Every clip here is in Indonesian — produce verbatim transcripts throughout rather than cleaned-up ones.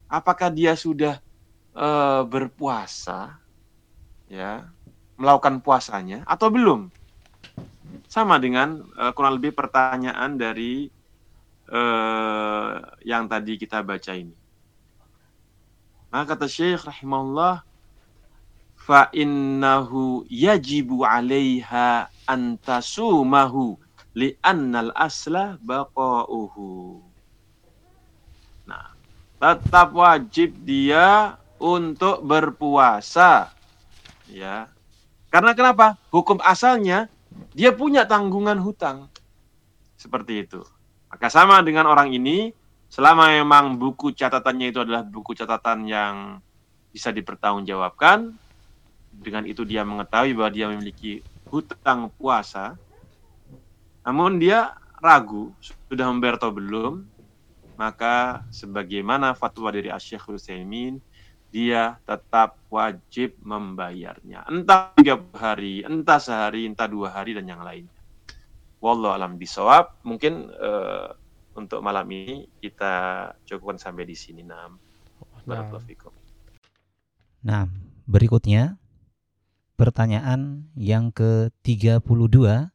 apakah dia sudah uh, berpuasa, ya, melakukan puasanya atau belum? Sama dengan uh, kurang lebih pertanyaan dari uh, yang tadi kita baca ini. Maka kata Syekh rahimahullah, fa innahu yajibu 'alaiha an tasumahu li'annal asla baqa'uhu. Nah, tetap wajib dia untuk berpuasa, ya. Karena kenapa? Hukum asalnya dia punya tanggungan hutang. Seperti itu. Maka sama dengan orang ini, selama memang buku catatannya itu adalah buku catatan yang bisa dipertanggungjawabkan, dengan itu dia mengetahui bahwa dia memiliki hutang puasa, namun dia ragu sudah membayar atau belum, maka sebagaimana fatwa dari Asy-Syaikh Utsaimin, dia tetap wajib membayarnya. Entah tiga hari, entah sehari, entah dua hari, dan yang lainnya. Wallahu a'lam bishawab. Mungkin uh, untuk malam ini kita cukupkan sampai di sini. Naam. Barakallahu fikum. Nah, berikutnya pertanyaan yang ke tiga puluh dua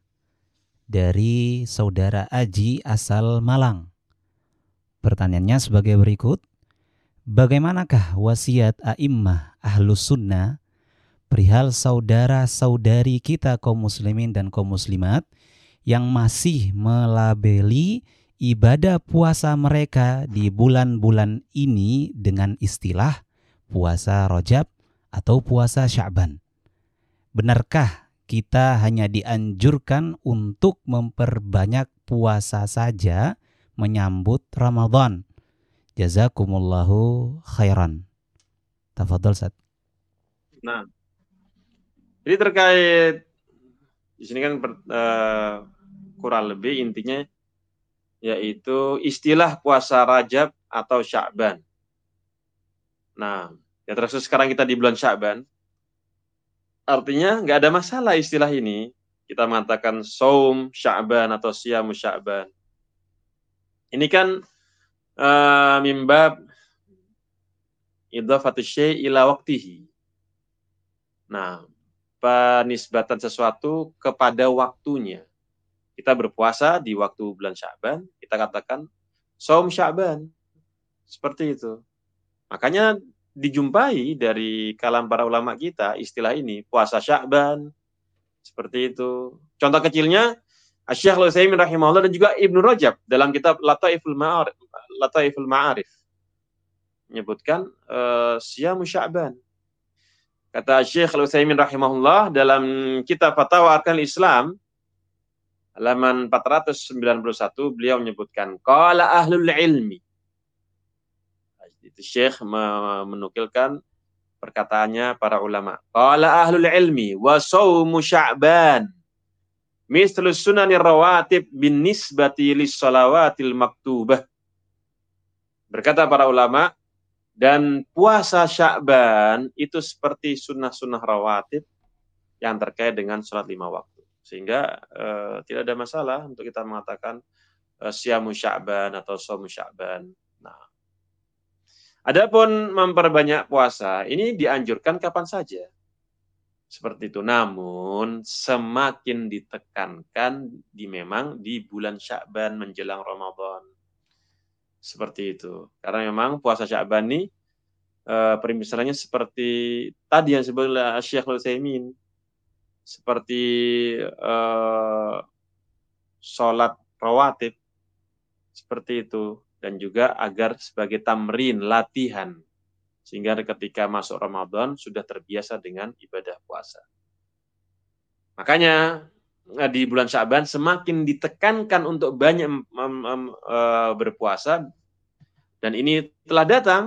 dari saudara Aji asal Malang. Pertanyaannya sebagai berikut. Bagaimanakah wasiat a'immah ahlus sunnah perihal saudara-saudari kita kaum muslimin dan kaum muslimat yang masih melabeli ibadah puasa mereka di bulan-bulan ini dengan istilah puasa Rajab atau puasa Sya'ban? Benarkah kita hanya dianjurkan untuk memperbanyak puasa saja menyambut Ramadan? Jazakumullahu khairan. Tafadhol, Ustaz. Nah, jadi terkait di sini kan uh, kurang lebih intinya yaitu istilah puasa Rajab atau Sya'ban. Nah, ya terus sekarang kita di bulan Sya'ban, artinya nggak ada masalah istilah ini. Kita mengatakan saum Sya'ban atau siyamu Sya'ban. Ini kan uh, mimbab idhafatu syai' ila waqtihi. Nah, penisbatan sesuatu kepada waktunya. Kita berpuasa di waktu bulan Sya'ban, kita katakan saum Sya'ban. Seperti itu. Makanya dijumpai dari kalam para ulama kita istilah ini, puasa Sya'ban. Seperti itu. Contoh kecilnya Asy-Syaikh Utsaimin rahimahullah dan juga Ibnu Rajab dalam kitab Lataiful Ma'arif, Lataiful Ma'arif menyebutkan uh, siyamu Sya'ban. Kata Syekh Utsaimin rahimahullah dalam kitab Fatawa Arkanul Islam halaman empat ratus sembilan puluh satu, beliau menyebutkan qala ahlul ilmi. Itu Syekh menukilkan perkataannya para ulama. Qala ahlul ilmi wa shaumu Sya'ban mislu sunanir rawatib bin nisbati lis salawatil maktubah. Berkata para ulama, dan puasa Sya'ban itu seperti sunnah-sunnah rawatib yang terkait dengan sholat lima waktu. Sehingga uh, tidak ada masalah untuk kita mengatakan uh, siyamu Sya'ban atau shaumu Sya'ban. Nah, adapun memperbanyak puasa, ini dianjurkan kapan saja. Seperti itu. Namun semakin ditekankan di memang di bulan Sya'ban menjelang Ramadan. Seperti itu. Karena memang puasa Sya'ban ini uh, permisalannya seperti tadi yang disebut oleh Syekh Utsaimin. Seperti uh, sholat rawatib. Seperti itu. Dan juga agar sebagai tamrin, latihan. Sehingga ketika masuk Ramadan sudah terbiasa dengan ibadah puasa. Makanya di bulan Sya'ban semakin ditekankan untuk banyak um, um, uh, berpuasa. Dan ini telah datang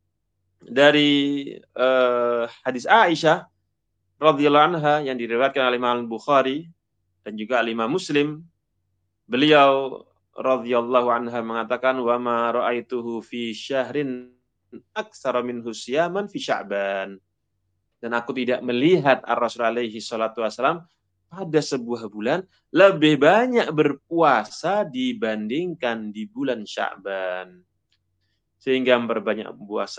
dari uh, hadis Aisyah radhiyallahu anha yang diriwayatkan oleh Imam Bukhari dan juga Imam Muslim. Beliau radhiyallahu anha mengatakan wa ma ra'aituhu fi syahrin aktsara minhu siyaman fi Sya'ban. Dan aku tidak melihat Ar-Rasul alaihi salatu wasalam pada sebuah bulan lebih banyak berpuasa dibandingkan di bulan Sya'ban. Sehingga memperbanyak puasa